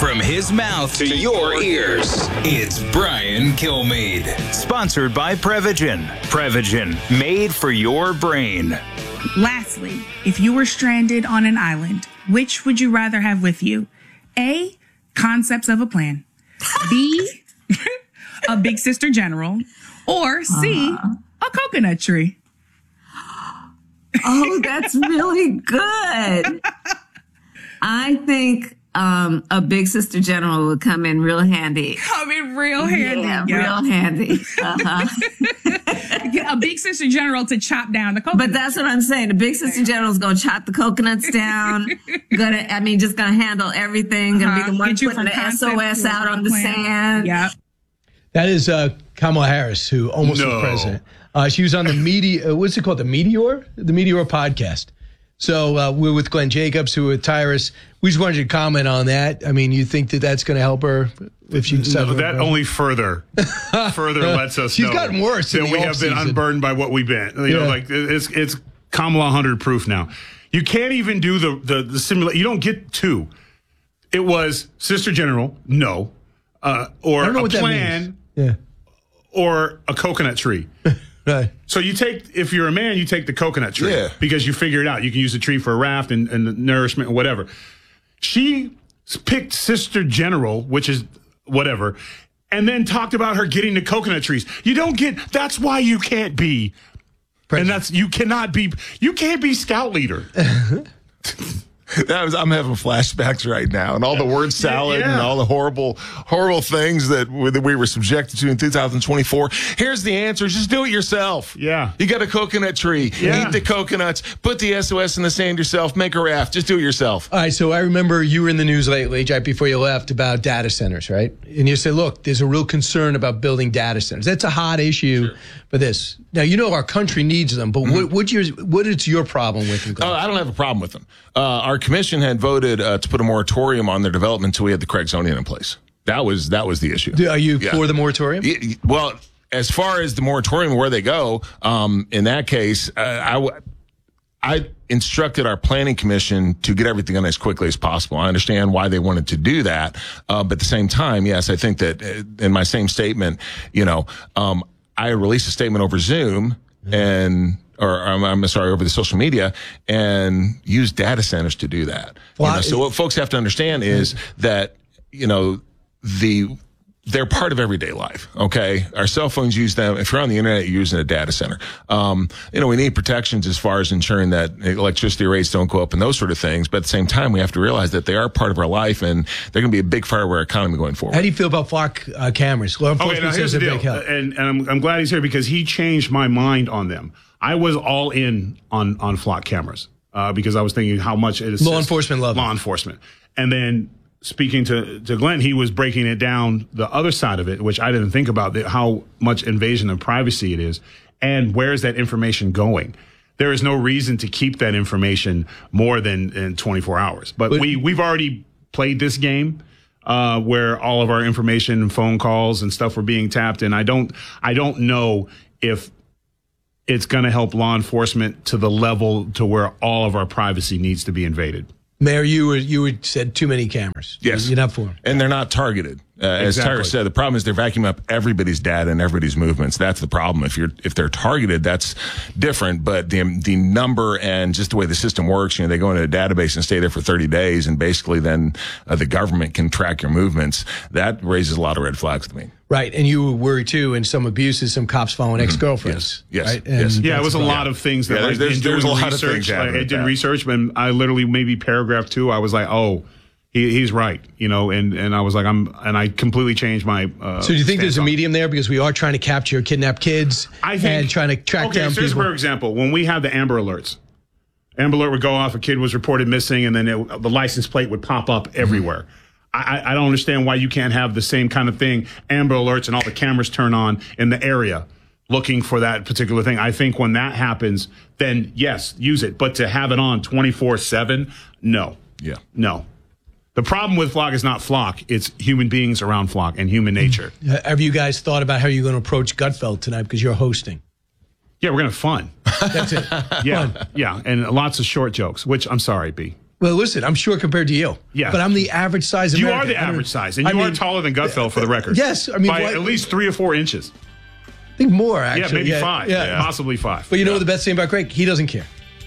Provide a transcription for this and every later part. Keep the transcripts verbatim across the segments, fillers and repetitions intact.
From his mouth to your ears, it's Brian Kilmeade. Sponsored by Prevagen. Prevagen, made for your brain. Lastly, if you were stranded on an island, which would you rather have with you? A, concepts of a plan. B, a big sister general. Or C, uh-huh. a coconut tree. Oh, that's really good. I think um, a big sister general would come in real handy. Come in real handy. Yeah, yeah. real handy. Uh-huh. A big sister general to chop down the coconuts. But that's what I'm saying. The big sister general is going to chop the coconuts down. Gonna, I mean, just going to handle everything. Going to uh-huh. be the one putting the S O S out on the plan. sand. Yeah. That is uh, Kamala Harris, who almost no. was president. Uh, she was on the Meteor, what's it called? The Meteor? The Meteor podcast. So uh, we're with Glenn Jacobs, who with Tyrus. We just wanted you to comment on that. I mean, you think that that's going to help her if she decides? No, that only further, further lets us She's know. She's gotten worse. That we have been unburdened by what we've been. You yeah. know, like it's it's Kamala one hundred proof now. You can't even do the the, the simulation. You don't get two. It was Sister General, no, uh, or a plan, yeah, or a coconut tree. Right. So you take, if you're a man, you take the coconut tree yeah. because you figure it out. You can use the tree for a raft and, and nourishment and whatever. She picked Sister General, which is whatever, and then talked about her getting the coconut trees. You don't get, that's why you can't be, President. and that's, you cannot be, you can't be scout leader. That was, I'm having flashbacks right now, and all the word salad yeah, yeah. and all the horrible, horrible things that we, that we were subjected to in two thousand twenty-four. Here's the answer: just do it yourself. Yeah, you got a coconut tree. Yeah. Eat the coconuts. Put the S O S in the sand yourself. Make a raft. Just do it yourself. All right. So I remember you were in the news lately, right before you left, about data centers, right? And you said, "Look, there's a real concern about building data centers. That's a hot issue sure. for this. Now, you know our country needs them, but mm-hmm. what, what's your, what is your problem with them? Oh, I don't have a problem with them. Uh, our commission had voted uh, to put a moratorium on their development until we had the correct zoning in place. That was that was the issue. Are you yeah. for the moratorium? Yeah, well, as far as the moratorium, where they go, um, in that case, uh, I, w- I instructed our planning commission to get everything done as quickly as possible. I understand why they wanted to do that, uh, but at the same time, yes, I think that uh, in my same statement, you know, um, I released a statement over Zoom mm-hmm. and. Or I'm, I'm sorry, over the social media, and use data centers to do that. Well, you know, so what folks have to understand is that, you know, the they're part of everyday life. Okay, our cell phones use them. If you're on the internet, you're using a data center. Um, you know, we need protections as far as ensuring that electricity rates don't go up and those sort of things. But at the same time, we have to realize that they are part of our life, and they're going to be a big part of our economy going forward. How do you feel about flock uh, cameras? Law enforcement okay, now here's says the they're deal, big help. and, and I'm, I'm glad he's here because he changed my mind on them. I was all in on, on flock cameras uh, because I was thinking how much it is. Law enforcement love Law enforcement. And then speaking to, to Glenn, he was breaking it down the other side of it, which I didn't think about, the, how much invasion of privacy it is. And where is that information going? There is no reason to keep that information more than in twenty-four hours. But, but we, we've already played this game. Uh, where all of our information and phone calls and stuff were being tapped. And I don't, I don't know if it's going to help law enforcement to the level to where all of our privacy needs to be invaded. Mayor, you were, you were said too many cameras. Yes. You're not for them. And they're not targeted. Uh, as exactly. Tyrus said, the problem is they're vacuuming up everybody's data and everybody's movements. That's the problem. If you're if they're targeted, that's different. But the the number and just the way the system works, you know, they go into a database and stay there for thirty days, and basically then uh, the government can track your movements. That raises a lot of red flags to me. Right, and you were worried too, and some abuses, some cops following mm-hmm. ex-girlfriends. Yes, yes, right? yes. Yeah, it was a lot of things that yeah, like, there's, in there's, doing there's a lot research, of things like, I did that. research, but I literally maybe paragraph two, I was like, oh, he, he's right, you know, and, and I was like, I'm, and I completely changed my. Uh, so do you think there's a medium there because we are trying to capture, kidnap kids, I think, and trying to track okay, down so people? For example, when we have the Amber Alerts, Amber Alert would go off, a kid was reported missing, and then it, the license plate would pop up everywhere. I, I don't understand why you can't have the same kind of thing, Amber Alerts, and all the cameras turn on in the area looking for that particular thing. I think when that happens, then yes, use it. But to have it on twenty-four seven, no. Yeah. No. The problem with Flock is not Flock. It's human beings around Flock and human nature. Have you guys thought about how you're going to approach Gutfeld tonight because you're hosting? Yeah, we're going to have fun. That's it. Yeah, fun. yeah, and lots of short jokes, which I'm sorry, B. Well, listen, I'm short compared to you. Yeah. But I'm the average size You American. are the average size, and I you mean, are taller than Gutfeld for the record. Yes. I mean, by what, at least three or four inches. I think more, actually. Yeah, maybe yeah, five. Yeah. Yeah. Possibly five. But you know yeah. what the best thing about Craig? He doesn't care.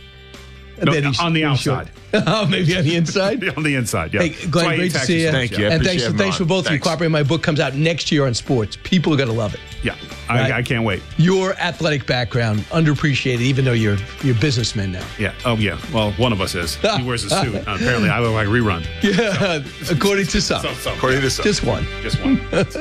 No, That he's- on the he's outside. Oh, maybe on the inside? on the inside, yeah. Hey, That's Glenn, why great to tax see you. Thank you. I And appreciate thanks, having thanks me for on. both of you Thanks. cooperating. My book comes out next year on sports. People are going to love it. Yeah, Right. I, I can't wait. Your athletic background, underappreciated, even though you're you're businessmen now. Yeah. Oh, yeah. Well, one of us is. He wears a suit. Uh, apparently, I look like rerun. Yeah, according to some. So, so, According to some. Just one. Just one.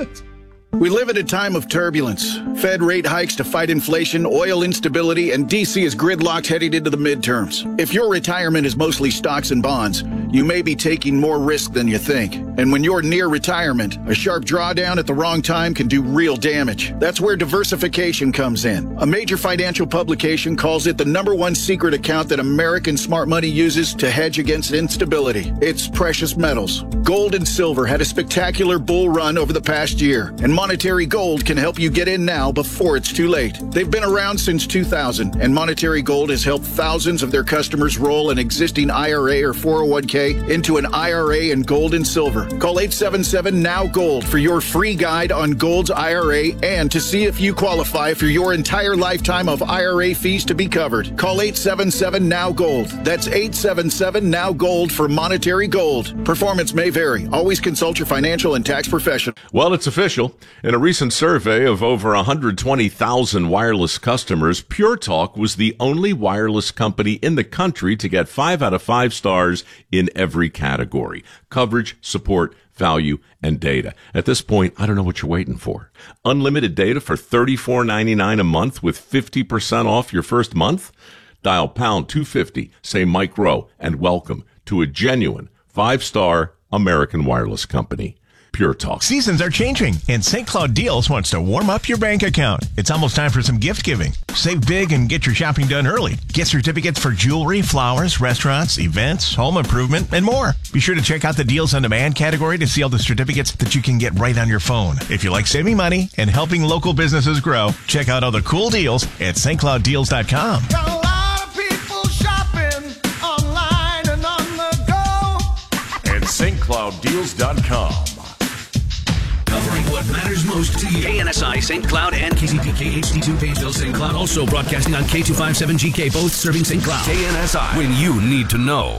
We live at a time of turbulence. Fed rate hikes to fight inflation, oil instability, and D C is gridlocked heading into the midterms. If your retirement is mostly stocks and bonds, you may be taking more risk than you think. And when you're near retirement, a sharp drawdown at the wrong time can do real damage. That's where diversification comes in. A major financial publication calls it the number one secret account that American smart money uses to hedge against instability. It's precious metals. Gold and silver had a spectacular bull run over the past year, and Monetary Gold can help you get in now before it's too late. They've been around since two thousand, and Monetary Gold has helped thousands of their customers roll an existing I R A or four oh one k into an I R A in gold and silver. Call eight seven seven N O W Gold for your free guide on Gold's I R A and to see if you qualify for your entire lifetime of I R A fees to be covered. Call eight seven seven N O W Gold. That's eight seven seven N O W Gold for Monetary Gold. Performance may vary. Always consult your financial and tax professional. Well, it's official. In a recent survey of over one hundred twenty thousand wireless customers, Pure Talk was the only wireless company in the country to get five out of five stars in every category: coverage, support, value, and data. At this point, I don't know what you're waiting for. Unlimited data for thirty-four ninety-nine a month with fifty percent off your first month? Dial pound two fifty, say Mike Rowe, and welcome to a genuine five-star American wireless company. Pure Talk. Seasons are changing, and Saint Cloud Deals wants to warm up your bank account. It's almost time for some gift giving. Save big and get your shopping done early. Get certificates for jewelry, flowers, restaurants, events, home improvement, and more. Be sure to check out the Deals on Demand category to see all the certificates that you can get right on your phone. If you like saving money and helping local businesses grow, check out all the cool deals at St Cloud Deals dot com. Got a lot of people shopping online and on the go at St Cloud Deals dot com. Covering what matters most to you. K N S I, Saint Cloud, and K C P K H D two, Pageville, Saint Cloud. Also broadcasting on K two fifty-seven G K, both serving Saint Cloud. K N S I, when you need to know.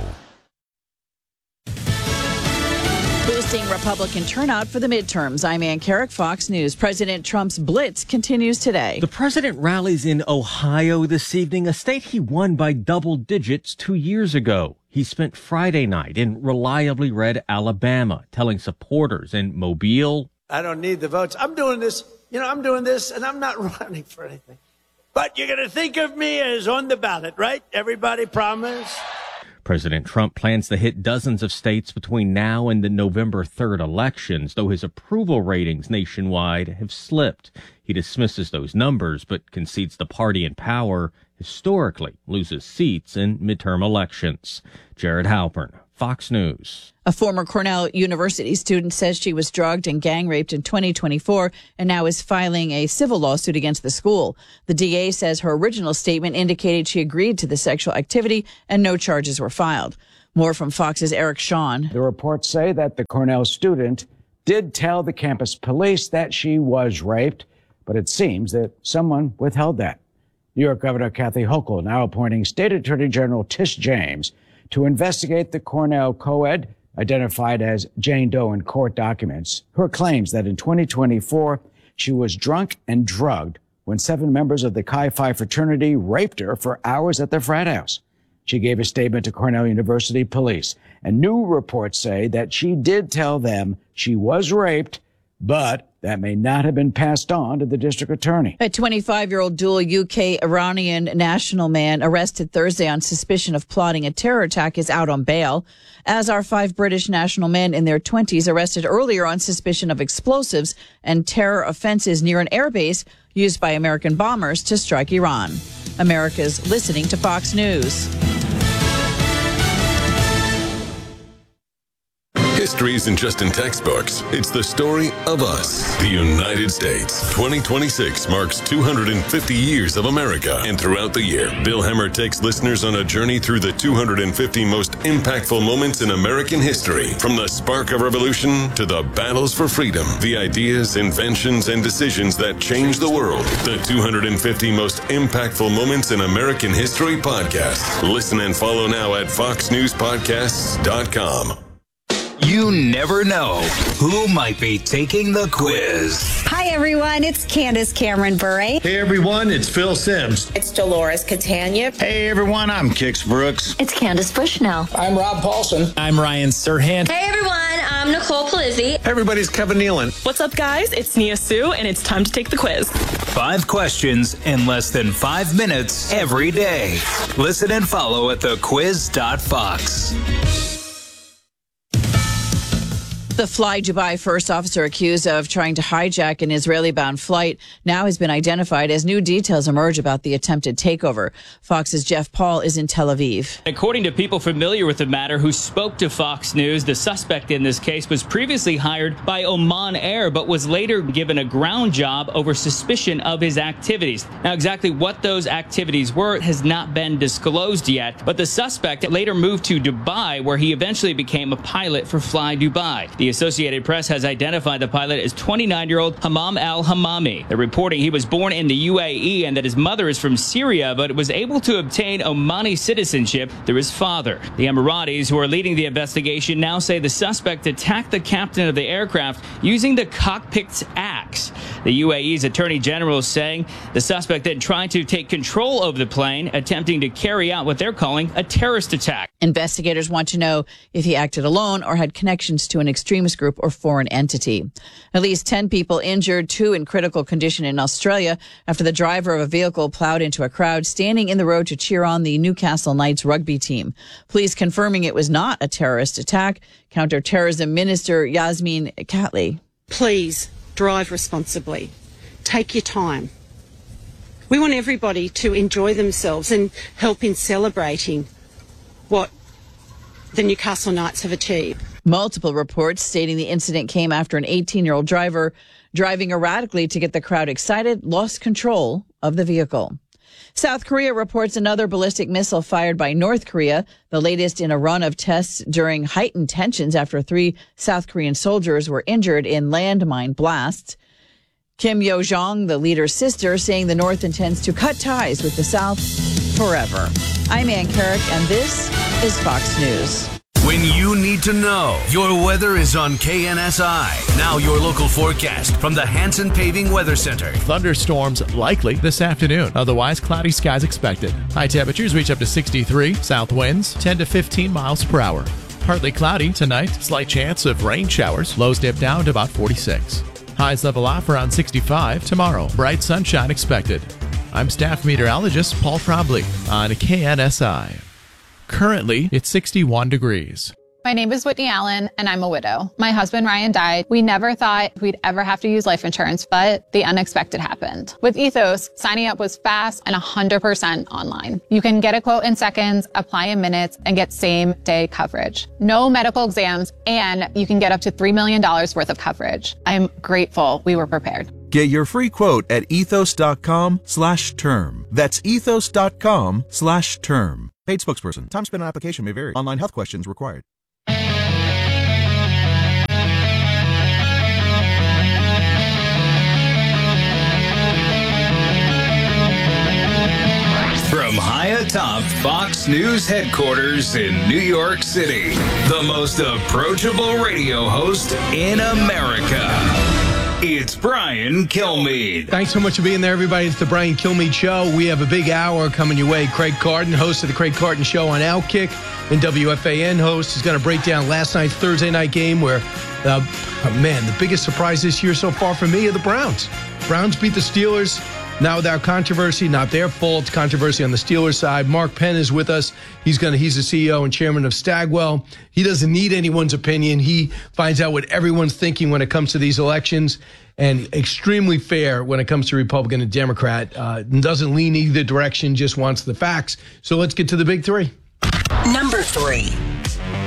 Boosting Republican turnout for the midterms. I'm Ann Carrick, Fox News. President Trump's blitz continues today. The president rallies in Ohio this evening, a state he won by double digits two years ago. He spent Friday night in reliably red Alabama, telling supporters in Mobile, I don't need the votes. I'm doing this, you know, I'm doing this, and I'm not running for anything. But you're going to think of me as on the ballot, right? Everybody promise? President Trump plans to hit dozens of states between now and the November third elections, though his approval ratings nationwide have slipped. He dismisses those numbers, but concedes the party in power historically loses seats in midterm elections. Jared Halpern, Fox News. A former Cornell University student says she was drugged and gang raped in twenty twenty-four and now is filing a civil lawsuit against the school. The D A says her original statement indicated she agreed to the sexual activity and no charges were filed. More from Fox's Eric Shawn. The reports say that the Cornell student did tell the campus police that she was raped, but it seems that someone withheld that. New York Governor Kathy Hochul now appointing State Attorney General Tish James to investigate the Cornell co-ed, identified as Jane Doe in court documents, her claims that in twenty twenty-four she was drunk and drugged when seven members of the Chi Phi fraternity raped her for hours at their frat house. She gave a statement to Cornell University police, and new reports say that she did tell them she was raped, but that may not have been passed on to the district attorney. A twenty-five-year-old dual U K-Iranian national man arrested Thursday on suspicion of plotting a terror attack is out on bail, as are five British national men in their twenties arrested earlier on suspicion of explosives and terror offenses near an airbase used by American bombers to strike Iran. America's listening to Fox News. History isn't just in textbooks. It's the story of us, the United States. twenty twenty-six marks two hundred fifty years of America. And throughout the year, Bill Hemmer takes listeners on a journey through the two hundred fifty most impactful moments in American history. From the spark of revolution to the battles for freedom, the ideas, inventions, and decisions that changed the world. The two hundred fifty most impactful moments in American history podcast. Listen and follow now at fox news podcasts dot com. You never know who might be taking the quiz. Hi, everyone. It's Candace Cameron Bure. Hey, everyone. It's Phil Sims. It's Dolores Catania. Hey, everyone. I'm Kix Brooks. It's Candace Bushnell. I'm Rob Paulson. I'm Ryan Serhant. Hey, everyone. I'm Nicole Palizzi. Hey, everybody's Kevin Nealon. What's up, guys? It's Nia Sue, and it's time to take the quiz. Five questions in less than five minutes every day. Listen and follow at the quiz dot fox. The Fly Dubai first officer accused of trying to hijack an Israeli-bound flight now has been identified as new details emerge about the attempted takeover. Fox's Jeff Paul is in Tel Aviv. According to people familiar with the matter who spoke to Fox News, the suspect in this case was previously hired by Oman Air, but was later given a ground job over suspicion of his activities. Now, exactly what those activities were has not been disclosed yet, but the suspect later moved to Dubai, where he eventually became a pilot for Fly Dubai. The Associated Press has identified the pilot as twenty-nine-year-old Hammam al-Hammami. They're reporting he was born in the U A E and that his mother is from Syria, but was able to obtain Omani citizenship through his father. The Emiratis, who are leading the investigation, now say the suspect attacked the captain of the aircraft using the cockpit's axe. The U A E's Attorney General is saying the suspect then tried to take control of the plane, attempting to carry out what they're calling a terrorist attack. Investigators want to know if he acted alone or had connections to an extremist group or foreign entity. At least ten people injured, two in critical condition in Australia after the driver of a vehicle plowed into a crowd standing in the road to cheer on the Newcastle Knights rugby team. Police confirming it was not a terrorist attack. Counter-terrorism Minister Yasmin Catley. Please drive responsibly. Take your time. We want everybody to enjoy themselves and help in celebrating what the Newcastle Knights have achieved. Multiple reports stating the incident came after an eighteen-year-old driver driving erratically to get the crowd excited lost control of the vehicle. South Korea reports another ballistic missile fired by North Korea, the latest in a run of tests during heightened tensions after three South Korean soldiers were injured in landmine blasts. Kim Yo-jong, the leader's sister, saying the North intends to cut ties with the South forever. I'm Ann Carrick, and this is Fox News. When you need to know, your weather is on K N S I. Now your local forecast from the Hanson Paving Weather Center. Thunderstorms likely this afternoon. Otherwise, cloudy skies expected. High temperatures reach up to sixty-three. South winds ten to fifteen miles per hour. Partly cloudy tonight. Slight chance of rain showers. Lows dip down to about forty-six. Highs level off around sixty-five. Tomorrow, bright sunshine expected. I'm staff meteorologist Paul Trombley on K N S I. Currently, it's sixty-one degrees. My name is Whitney Allen, and I'm a widow. My husband, Ryan, died. We never thought we'd ever have to use life insurance, but the unexpected happened. With Ethos, signing up was fast and one hundred percent online. You can get a quote in seconds, apply in minutes, and get same-day coverage. No medical exams, and you can get up to three million dollars worth of coverage. I'm grateful we were prepared. Get your free quote at ethos.com slash term. That's ethos.com slash term. Paid spokesperson. Time spent on application may vary. Online health questions required. From high atop Fox News headquarters in New York City, the most approachable radio host in America. It's Brian Kilmeade. Thanks so much for being there, everybody. It's the Brian Kilmeade Show. We have a big hour coming your way. Craig Carton, host of the Craig Carton Show on Outkick, and W F A N host, is going to break down last night's Thursday night game where, uh, oh man, the biggest surprise this year so far for me are the Browns. Browns beat the Steelers. Now without controversy, not their fault. Controversy on the Steelers side. Mark Penn is with us. He's gonna. He's the C E O and chairman of Stagwell. He doesn't need anyone's opinion. He finds out what everyone's thinking when it comes to these elections, and extremely fair when it comes to Republican and Democrat. Uh, doesn't lean either direction. Just wants the facts. So let's get to the big three. Number three.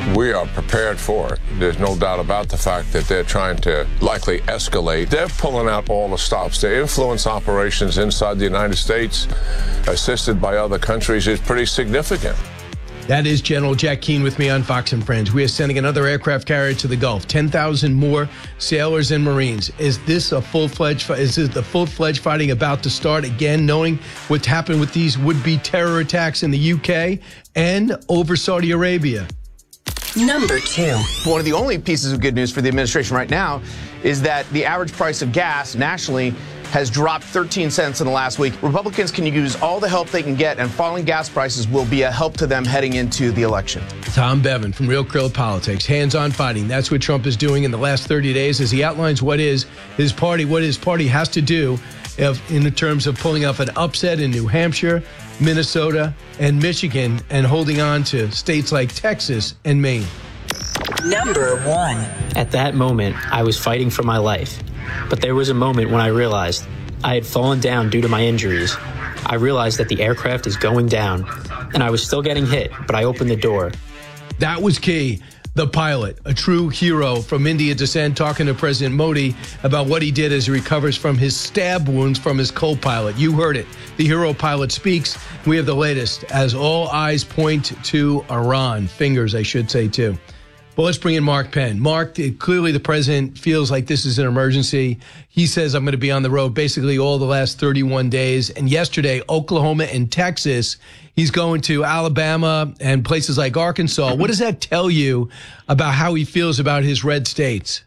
We are prepared for it. There's no doubt about the fact that they're trying to likely escalate. They're pulling out all the stops. Their influence operations inside the United States, assisted by other countries, is pretty significant. That is General Jack Keane with me on Fox and Friends. We are sending another aircraft carrier to the Gulf. ten thousand more sailors and Marines. Is this a full-fledged, is this the full-fledged fighting about to start again, knowing what's happened with these would-be terror attacks in the U K and over Saudi Arabia? Number two. One of the only pieces of good news for the administration right now is that the average price of gas nationally has dropped thirteen cents in the last week. Republicans can use all the help they can get, and falling gas prices will be a help to them heading into the election. Tom Bevan from Real Clear Politics. Hands-on fighting. That's what Trump is doing in the last thirty days as he outlines what is his party, what his party has to do if, in terms of pulling off an upset in New Hampshire, Minnesota, and Michigan, and holding on to states like Texas and Maine. Number one. At that moment, I was fighting for my life. But there was a moment when I realized I had fallen down due to my injuries. I realized that the aircraft is going down, and I was still getting hit, but I opened the door. That was key. The pilot, a true hero from Indian descent, talking to President Modi about what he did as he recovers from his stab wounds from his co-pilot. You heard it. The hero pilot speaks. We have the latest as all eyes point to Iran. Fingers, I should say, too. Well, let's bring in Mark Penn. Mark, clearly the president feels like this is an emergency. He says, I'm going to be on the road basically all the last thirty-one days. And yesterday, Oklahoma and Texas, he's going to Alabama and places like Arkansas. What does that tell you about how he feels about his red states?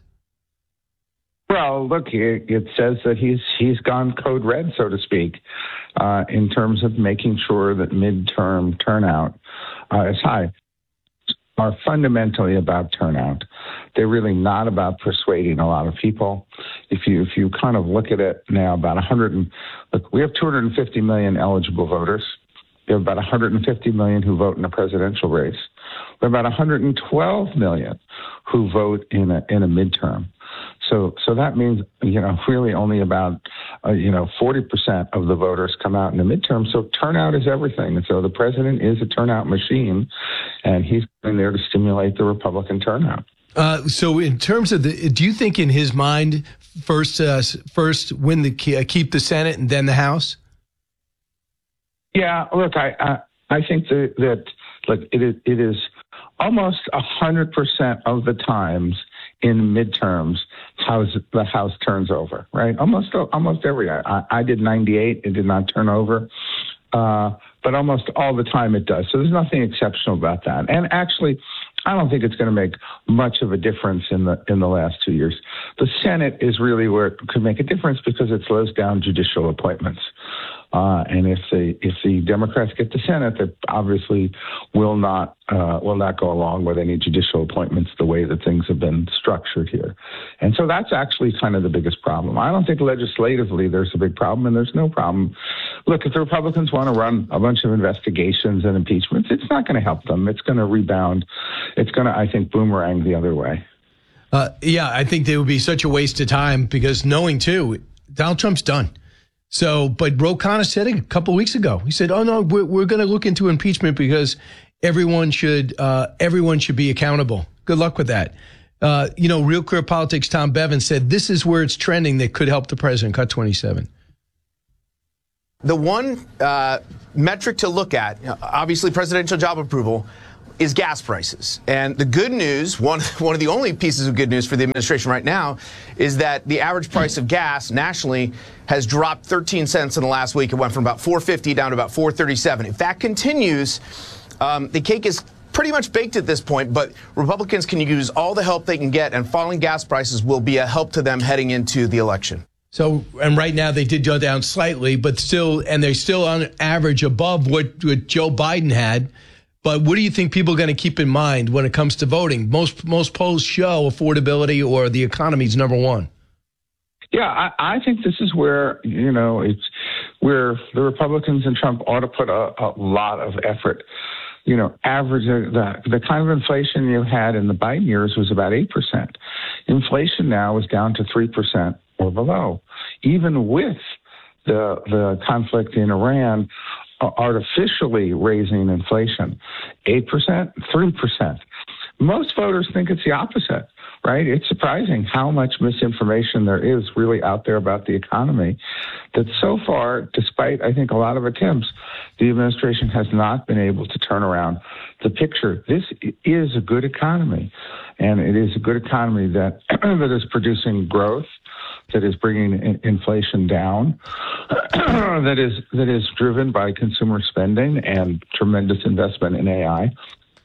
Well, look, it, it says that he's he's gone code red, so to speak, uh, in terms of making sure that midterm turnout uh, is high. Are fundamentally about turnout. They're really not about persuading a lot of people. If you if you kind of look at it now, about one hundred and look, we have two hundred fifty million eligible voters. We have about one hundred fifty million who vote in a presidential race. We have about one hundred twelve million who vote in a in a midterm. So so that means, you know, really only about, uh, you know, forty percent of the voters come out in the midterm. So turnout is everything. And so the president is a turnout machine, and he's in there to stimulate the Republican turnout. Uh, so in terms of the, do you think in his mind, first, uh, first win the, keep the Senate and then the House? Yeah, look, I, I, I think that, that, look, it is, it is almost one hundred percent of the times in midterms, House, the House turns over, right? Almost almost every, I, I did ninety-eight, it did not turn over, uh, but almost all the time it does. So there's nothing exceptional about that. And actually, I don't think it's going to make much of a difference in the in the last two years. The Senate is really where it could make a difference because it slows down judicial appointments. Uh, and if the if the Democrats get the Senate, that obviously will not uh, will not go along with any judicial appointments the way that things have been structured here. And so that's actually kind of the biggest problem. I don't think legislatively there's a big problem, and there's no problem. Look, if the Republicans want to run a bunch of investigations and impeachments, it's not going to help them. It's going to rebound. It's going to, I think, boomerang the other way. Uh, yeah, I think they would be such a waste of time because knowing, too, Donald Trump's done. So, but Ro Khanna said it a couple of weeks ago. He said, "Oh no, we're we're going to look into impeachment because everyone should uh, everyone should be accountable." Good luck with that. Uh, you know, Real Clear Politics. Tom Bevan said this is where it's trending that could help the president. Cut twenty-seven. The one uh, metric to look at, obviously, presidential job approval, is gas prices. And the good news, one one of the only pieces of good news for the administration right now, is that the average price of gas nationally has dropped thirteen cents in the last week. It went from about four fifty down to about four thirty-seven. If that continues, um, the cake is pretty much baked at this point, but Republicans can use all the help they can get, and falling gas prices will be a help to them heading into the election. So, and right now they did go down slightly, but still, and they're still on average above what, what Joe Biden had. But what do you think people are going to keep in mind when it comes to voting? Most most polls show affordability or the economy is number one. Yeah, I, I think this is where, you know, it's where the Republicans and Trump ought to put a, a lot of effort. You know, average, the, the kind of inflation you had in the Biden years was about eight percent. Inflation now is down to three percent or below. Even with the the conflict in Iran artificially raising inflation, eight percent, three percent. most voters think it's the opposite, right? It's surprising how much misinformation there is really out there about the economy that so far, despite, I think, a lot of attempts, the administration has not been able to turn around the picture. This is a good economy, and it is a good economy that, that is producing growth, that is bringing in inflation down, that is that is driven by consumer spending and tremendous investment in A I.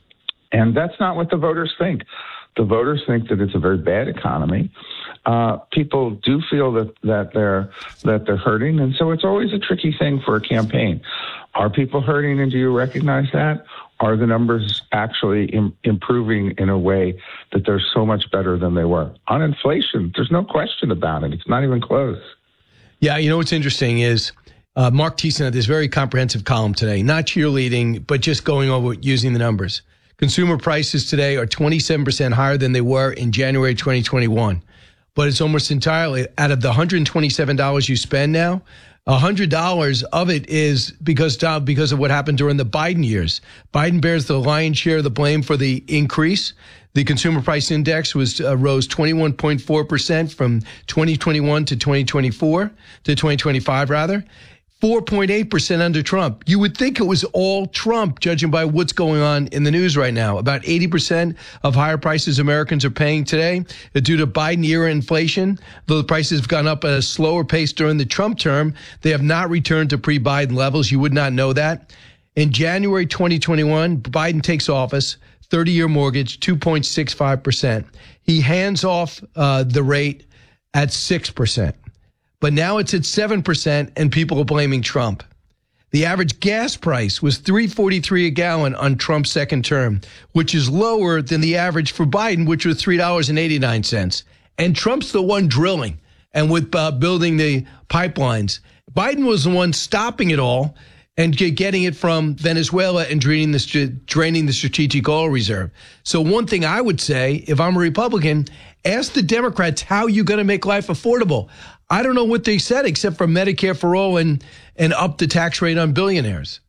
And that's not what the voters think. The voters think that it's a very bad economy. Uh, people do feel that, that they're that they're hurting, and so it's always a tricky thing for a campaign. Are people hurting, and do you recognize that? Are the numbers actually im- improving in a way that they're so much better than they were? On inflation, there's no question about it. It's not even close. Yeah, you know what's interesting is uh, Mark Thiessen had this very comprehensive column today, not cheerleading, but just going over using the numbers. Consumer prices today are twenty-seven percent higher than they were in January twenty twenty-one. But it's almost entirely out of the one hundred twenty-seven dollars you spend now, one hundred dollars of it is because because of what happened during the Biden years. Biden bears the lion's share of the blame for the increase. The consumer price index was uh, rose twenty-one point four percent from twenty twenty-one to twenty twenty-four to twenty twenty-five rather. four point eight percent under Trump. You would think it was all Trump, judging by what's going on in the news right now. About eighty percent of higher prices Americans are paying today are due to Biden-era inflation. Though the prices have gone up at a slower pace during the Trump term, they have not returned to pre-Biden levels. You would not know that. In January twenty twenty-one, Biden takes office, thirty-year mortgage, two point six five percent. He hands off uh, the rate at six percent. But now it's at seven percent, and people are blaming Trump. The average gas price was three dollars and forty-three cents a gallon on Trump's second term, which is lower than the average for Biden, which was three dollars and eighty-nine cents. And Trump's the one drilling and with uh, building the pipelines. Biden was the one stopping it all and getting it from Venezuela and draining the, draining the strategic oil reserve. So one thing I would say, if I'm a Republican, ask the Democrats how you're going to make life affordable. I don't know what they said except for Medicare for all and, and up the tax rate on billionaires.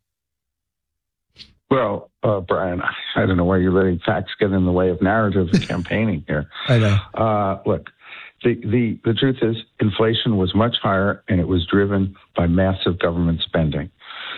Well, uh, Brian, I don't know why you're letting facts get in the way of narrative and campaigning here. I know. Uh, look, the, the, the truth is inflation was much higher, and it was driven by massive government spending.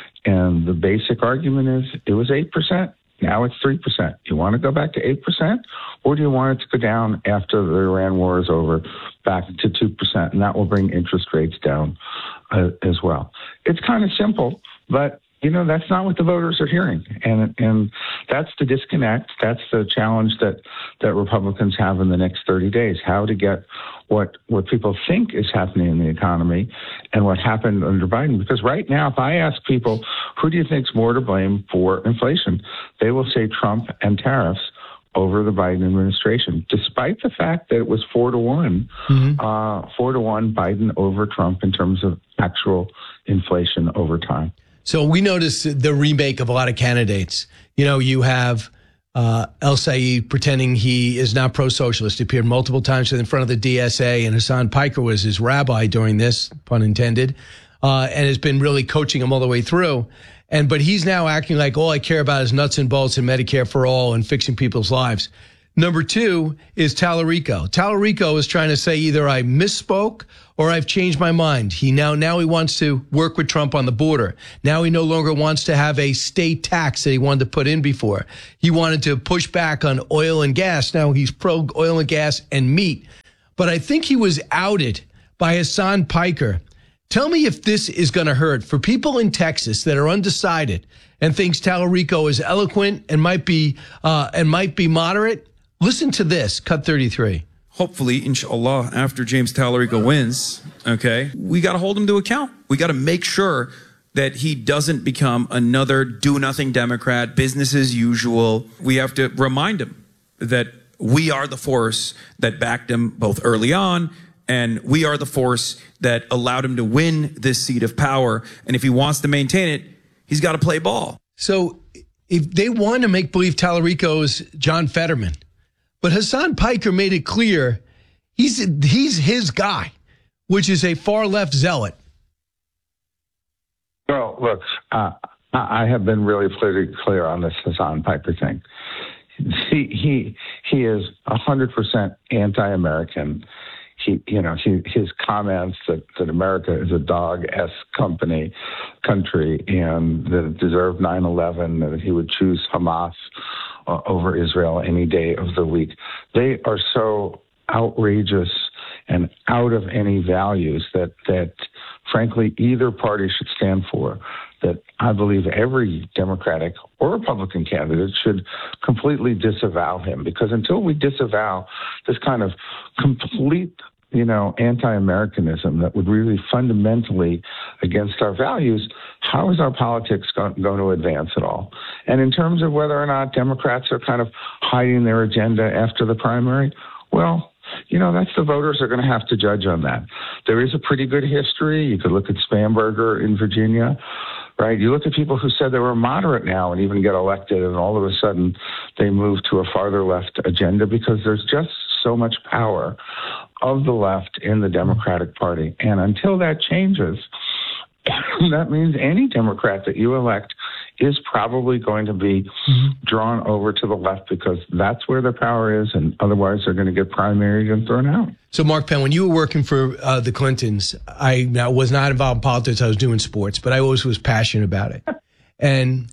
And the basic argument is it was eight percent. Now it's three percent. You want to go back to eight percent, or do you want it to go down after the Iran war is over back to two percent? And that will bring interest rates down uh, as well. It's kind of simple, but, you know, that's not what the voters are hearing. And and that's the disconnect. That's the challenge that, that Republicans have in the next thirty days, how to get what what people think is happening in the economy and what happened under Biden. Because right now, if I ask people, who do you think is more to blame for inflation, they will say Trump and tariffs over the Biden administration, despite the fact that it was four to one, mm-hmm. uh, four to one Biden over Trump in terms of actual inflation over time. So we noticed the remake of a lot of candidates. You know, you have uh, El Sayed pretending he is not pro-socialist. He appeared multiple times in front of the D S A, and Hassan Piker was his rabbi during this, pun intended, uh, and has been really coaching him all the way through. And but he's now acting like all I care about is nuts and bolts and Medicare for all and fixing people's lives. Number two is Tallarico. Tallarico is trying to say either I misspoke or I've changed my mind. He now now he wants to work with Trump on the border. Now he no longer wants to have a state tax that he wanted to put in before. He wanted to push back on oil and gas. Now he's pro oil and gas and meat. But I think he was outed by Hassan Piker. Tell me if this is going to hurt for people in Texas that are undecided and thinks Tallarico is eloquent and might be uh, and might be moderate. Listen to this, cut thirty-three. Hopefully, inshallah, after James Tallarico wins, okay, we got to hold him to account. We got to make sure that he doesn't become another do-nothing Democrat, business as usual. We have to remind him that we are the force that backed him both early on, and we are the force that allowed him to win this seat of power. And if he wants to maintain it, he's got to play ball. So if they want to make believe Tallarico is John Fetterman, but Hassan Piker made it clear he's he's his guy, which is a far left zealot. Well, look, uh, I have been really clear, clear on this Hassan Piker thing. he he he is a hundred percent anti-American. He, you know, he, his comments that, that America is a dog-esque company, country, and that it deserved nine eleven, that he would choose Hamas uh, over Israel any day of the week. They are so outrageous and out of any values that, that frankly, either party should stand for, that I believe every Democratic or Republican candidate should completely disavow him, because until we disavow this kind of complete, you know, anti-Americanism that would really fundamentally against our values, how is our politics going to advance at all? And in terms of whether or not Democrats are kind of hiding their agenda after the primary, well, you know, that's the voters are going to have to judge on that. There is a pretty good history. You could look at Spamberger in Virginia, right? You look at people who said they were moderate now and even get elected, and all of a sudden they move to a farther left agenda because there's just so much power of the left in the Democratic Party. And until that changes, that means any Democrat that you elect is probably going to be mm-hmm. drawn over to the left because that's where the power is, and otherwise they're going to get primaried and thrown out. So, Mark Penn, when you were working for uh, the Clintons, I now was not involved in politics. I was doing sports, but I always was passionate about it. And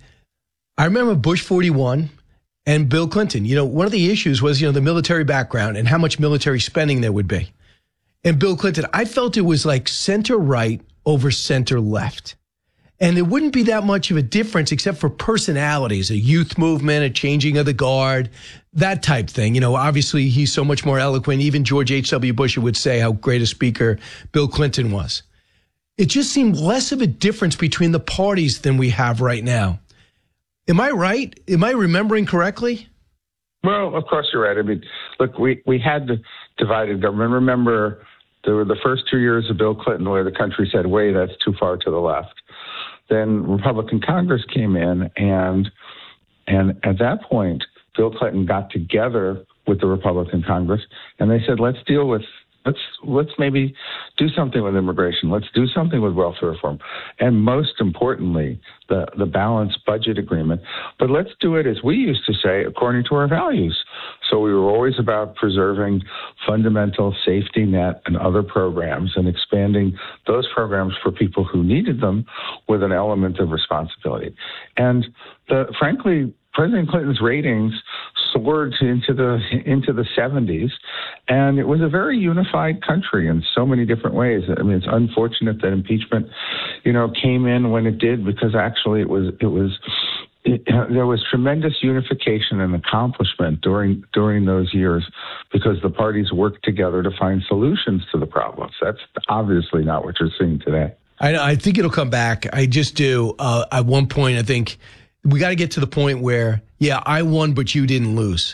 I remember Bush forty-one and Bill Clinton. You know, one of the issues was, you know, the military background and how much military spending there would be. And Bill Clinton, I felt it was like center right over center left. And there wouldn't be that much of a difference except for personalities, a youth movement, a changing of the guard, that type thing. You know, obviously he's so much more eloquent. Even George H W. Bush would say how great a speaker Bill Clinton was. It just seemed less of a difference between the parties than we have right now. Am I right? Am I remembering correctly? Well, of course you're right. I mean, look, we, we had the divided government. Remember, there were the first two years of Bill Clinton where the country said, wait, that's too far to the left. Then Republican Congress came in, and and at that point, Bill Clinton got together with the Republican Congress, and they said, let's deal with, let's let's maybe do something with immigration. Let's do something with welfare reform. And most importantly, the, the balanced budget agreement. But let's do it, as we used to say, according to our values. So we were always about preserving fundamental safety net and other programs and expanding those programs for people who needed them with an element of responsibility. And the, frankly, President Clinton's ratings soared into the into the seventies, and it was a very unified country in so many different ways. I mean, it's unfortunate that impeachment, you know, came in when it did, because actually it was it was it, there was tremendous unification and accomplishment during during those years because the parties worked together to find solutions to the problems. That's obviously not what you're seeing today. I, I think it'll come back. I just do. Uh, at one point, I think we got to get to the point where, yeah, I won, but you didn't lose.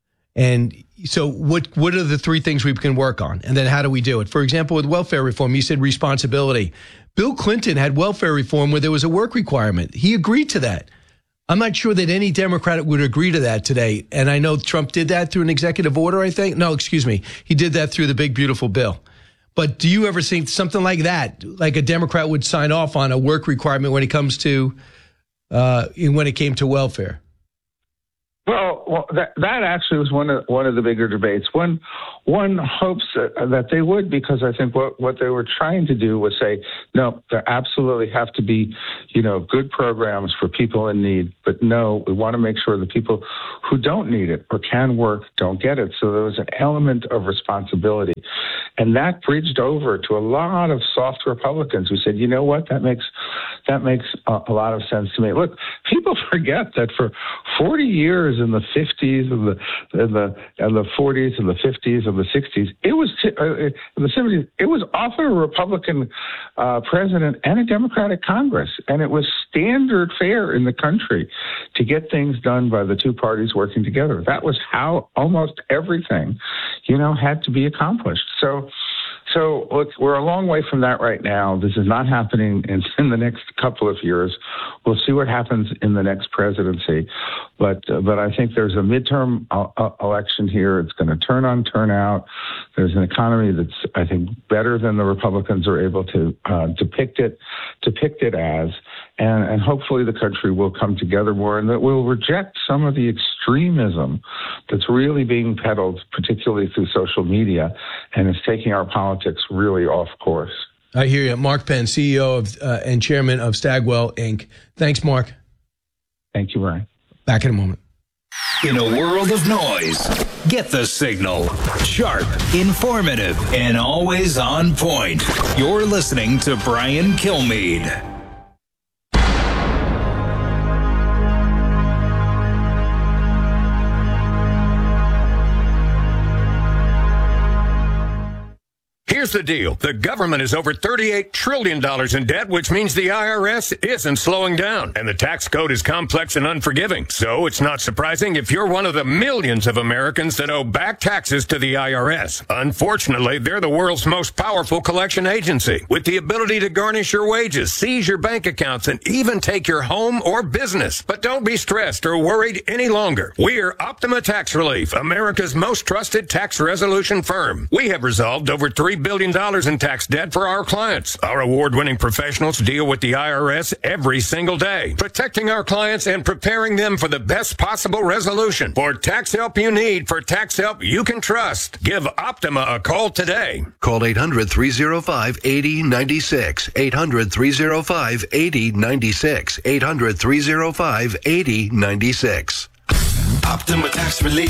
And so what what are the three things we can work on? And then how do we do it? For example, with welfare reform, you said responsibility. Bill Clinton had welfare reform where there was a work requirement. He agreed to that. I'm not sure that any Democrat would agree to that today. And I know Trump did that through an executive order, I think. No, excuse me. He did that through the big, beautiful bill. But do you ever see something like that? Like a Democrat would sign off on a work requirement when it comes to Uh, when it came to welfare? Well, well that, that actually was one of one of the bigger debates. One one hopes that, that they would, because I think what, what they were trying to do was say, no, there absolutely have to be, you know, good programs for people in need. But no, we want to make sure the people who don't need it or can work don't get it. So there was an element of responsibility. And that bridged over to a lot of soft Republicans who said, you know what, that makes that makes a, a lot of sense to me. Look, people forget that for forty years in the fifties and the in the and the forties and the fifties and the sixties, it was uh, in the seventies, it was often a Republican uh, president and a Democratic Congress, and it was standard fare in the country to get things done by the two parties working together. That was how almost everything, you know, had to be accomplished. So. So, look, we're a long way from that right now. This is not happening in, in the next couple of years. We'll see what happens in the next presidency. But uh, but I think there's a midterm uh, election here. It's going to turn on, turn out. There's an economy that's, I think, better than the Republicans are able to uh, depict it, depict it as. and, and hopefully the country will come together more and that we'll reject some of the extremism that's really being peddled, particularly through social media, and is taking our politics really off course. I hear you. Mark Penn, C E O of, uh, and chairman of Stagwell, Incorporated. Thanks, Mark. Thank you, Ryan. Back in a moment. In a world of noise, get the signal. Sharp, informative, and always on point. You're listening to Brian Kilmeade. Here's the deal. The government is over thirty-eight trillion dollars in debt, which means the I R S isn't slowing down. And the tax code is complex and unforgiving. So it's not surprising if you're one of the millions of Americans that owe back taxes to the I R S. Unfortunately, they're the world's most powerful collection agency, with the ability to garnish your wages, seize your bank accounts, and even take your home or business. But don't be stressed or worried any longer. We're Optima Tax Relief, America's most trusted tax resolution firm. We have resolved over three billion dollars in tax debt for our clients. Our award-winning professionals deal with the I R S every single day, protecting our clients and preparing them for the best possible resolution. For tax help you need, for tax help you can trust, give Optima a call today. Call eight hundred, three oh five, eight oh nine six. eight hundred, three oh five, eight oh nine six. eight hundred, three oh five, eight oh nine six. Optima Tax Relief.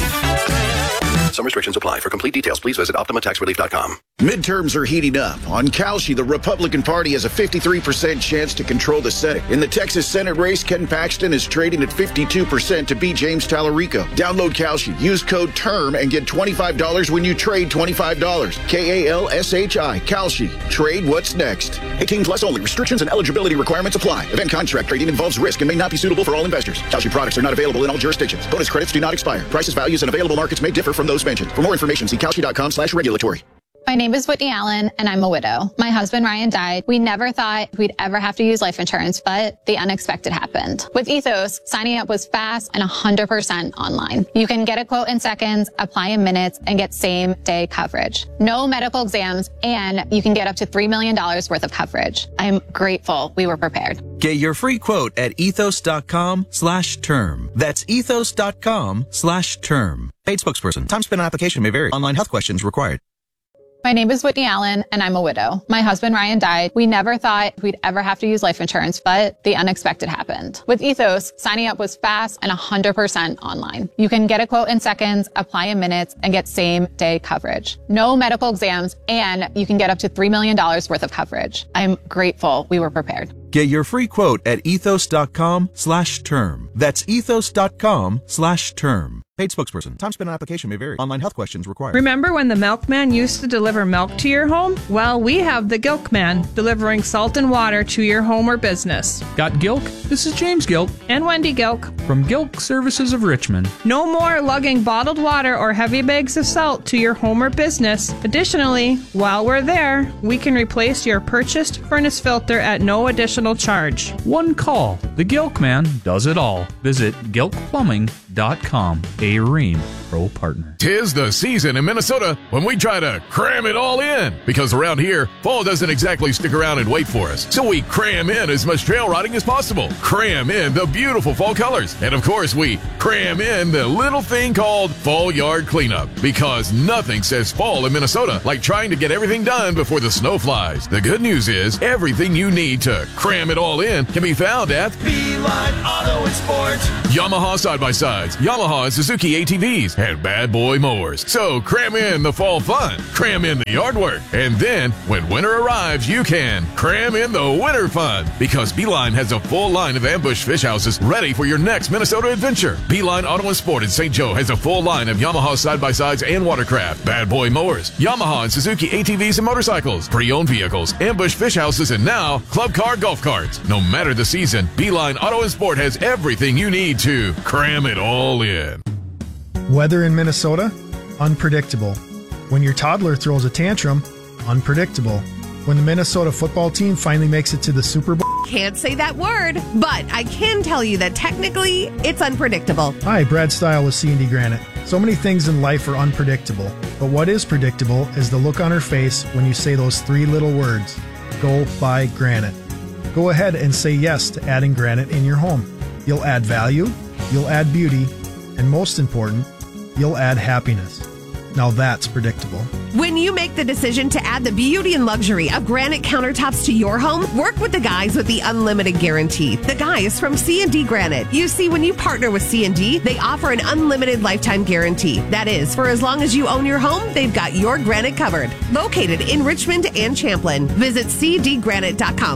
Some restrictions apply. For complete details, please visit optima tax relief dot com. Midterms are heating up. On Kalshi, the Republican Party has a fifty-three percent chance to control the Senate. In the Texas Senate race, Ken Paxton is trading at fifty-two percent to beat James Tallarico. Download Kalshi. Use code TERM and get twenty-five dollars when you trade twenty-five dollars. K A L S H I. Kalshi. Trade what's next. eighteen plus only. Restrictions and eligibility requirements apply. Event contract trading involves risk and may not be suitable for all investors. Kalshi products are not available in all jurisdictions. Bonus credits do not expire. Prices, values, and available markets may differ from those mentioned. For more information, see kalshi dot com slash regulatory. My name is Whitney Allen, and I'm a widow. My husband, Ryan, died. We never thought we'd ever have to use life insurance, but the unexpected happened. With Ethos, signing up was fast and one hundred percent online. You can get a quote in seconds, apply in minutes, and get same-day coverage. No medical exams, and you can get up to three million dollars worth of coverage. I'm grateful we were prepared. Get your free quote at ethos dot com slash term. That's ethos dot com slash term. Paid spokesperson. Time spent on application may vary. Online health questions required. My name is Whitney Allen, and I'm a widow. My husband, Ryan, died. We never thought we'd ever have to use life insurance, but the unexpected happened. With Ethos, signing up was fast and one hundred percent online. You can get a quote in seconds, apply in minutes, and get same-day coverage. No medical exams, and you can get up to three million dollars worth of coverage. I'm grateful we were prepared. Get your free quote at ethos dot com slash term. That's ethos dot com slash term. Paid spokesperson. Time spent on application may vary. Online health questions required. Remember when the milkman used to deliver milk to your home? Well, we have the Gilkman, delivering salt and water to your home or business. Got Gilk? This is James Gilk. And Wendy Gilk. From Gilk Services of Richmond. No more lugging bottled water or heavy bags of salt to your home or business. Additionally, while we're there, we can replace your purchased furnace filter at no additional charge. One call. The Gilkman does it all. Visit gilk plumbing dot com. A Rheem Pro partner. Tis the season in Minnesota when we try to cram it all in. Because around here, fall doesn't exactly stick around and wait for us. So we cram in as much trail riding as possible. Cram in the beautiful fall colors. And of course, we cram in the little thing called fall yard cleanup. Because nothing says fall in Minnesota like trying to get everything done before the snow flies. The good news is everything you need to cram it all in can be found at Beeline Auto and Sport. Yamaha side-by-sides, Yamaha and Suzuki A T Vs, and Bad Boy mowers. So cram in the fall fun, cram in the yard work, and then when winter arrives, you can cram in the winter fun. Because Beeline has a full line of ambush fish houses ready for your next Minnesota adventure. Beeline Auto and Sport in Saint Joe has a full line of Yamaha side-by-sides and watercraft, Bad Boy mowers, Yamaha and Suzuki A T Vs and motorcycles, pre-owned vehicles, ambush fish houses, and now club car golf carts. No matter the season, Beeline Auto and Sport has everything you need to cram it all in. Weather in Minnesota? Unpredictable. When your toddler throws a tantrum? Unpredictable. When the Minnesota football team finally makes it to the Super Bowl? Can't say that word, but I can tell you that technically it's unpredictable. Hi, Brad Stile with C and D Granite. So many things in life are unpredictable, but what is predictable is the look on her face when you say those three little words, go buy granite. Go ahead and say yes to adding granite in your home. You'll add value, you'll add beauty, and most important, you'll add happiness. Now that's predictable. When you make the decision to add the beauty and luxury of granite countertops to your home, work with the guys with the Unlimited Guarantee. The guys from C and D Granite. You see, when you partner with C and D, they offer an unlimited lifetime guarantee. That is, for as long as you own your home, they've got your granite covered. Located in Richmond and Champlin. Visit c d granite dot com.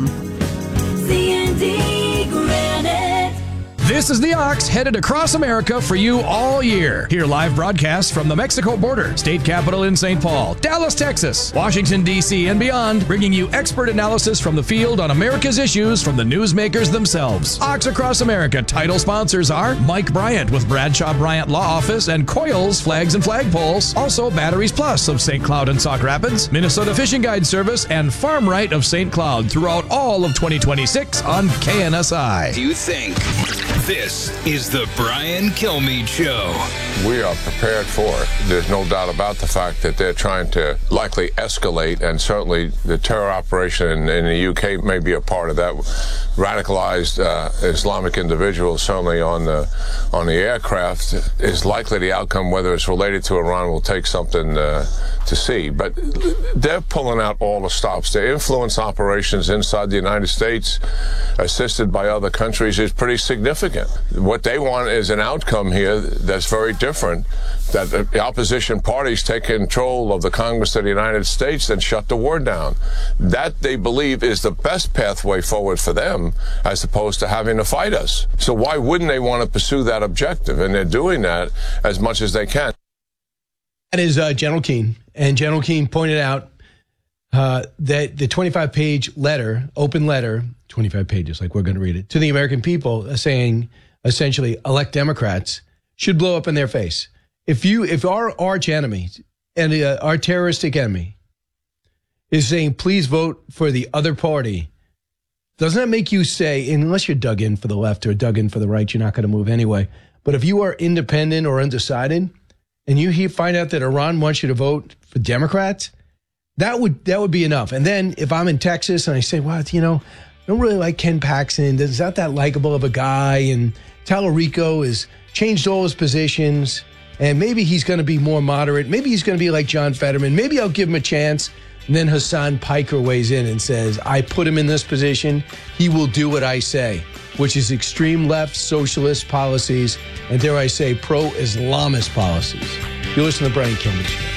C and D Granite. This is the Ox headed across America for you all year. Hear live broadcasts from the Mexico border, state capital in Saint Paul, Dallas, Texas, Washington, D C, and beyond, bringing you expert analysis from the field on America's issues from the newsmakers themselves. Ox Across America title sponsors are Mike Bryant with Bradshaw Bryant Law Office and Coils Flags and Flagpoles. Also Batteries Plus of Saint Cloud and Sauk Rapids, Minnesota Fishing Guide Service, and Farm Right of Saint Cloud throughout all of twenty twenty-six on K N S I. Do you think this is the Brian Kilmeade Show? We are prepared for it. There's no doubt about the fact that they're trying to likely escalate, and certainly the terror operation in, in the U K may be a part of that. Radicalized uh, Islamic individuals, certainly on the on the aircraft, is likely the outcome. Whether it's related to Iran, we'll take something uh, to see. But they're pulling out all the stops. Their influence operations inside the United States, assisted by other countries, is pretty significant. What they want is an outcome here that's very different, that the opposition parties take control of the Congress of the United States and shut the war down. That, they believe, is the best pathway forward for them, as opposed to having to fight us. So why wouldn't they want to pursue that objective? And they're doing that as much as they can. That is uh, General Keane. And General Keane pointed out uh, that the twenty-five page letter, open letter, twenty-five pages, like we're going to read it, to the American people, uh, saying essentially elect Democrats, should blow up in their face. If you, if our arch enemy and uh, our terroristic enemy is saying, please vote for the other party, doesn't that make you say, unless you're dug in for the left or dug in for the right, you're not going to move anyway. But if you are independent or undecided, and you find out that Iran wants you to vote for Democrats, that would that would be enough. And then if I'm in Texas and I say, well, you know, I don't really like Ken Paxton. He's not that likable of a guy. And Tallarico has changed all his positions. And maybe he's going to be more moderate. Maybe he's going to be like John Fetterman. Maybe I'll give him a chance. And then Hassan Piker weighs in and says, I put him in this position. He will do what I say, which is extreme left socialist policies and, dare I say, pro-Islamist policies. You listen to Brian Kilmeade Show.